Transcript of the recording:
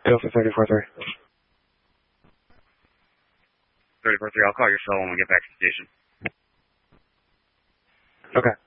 Delta 34-3. 34-3, I'll call your cell when we get back to the station. Okay.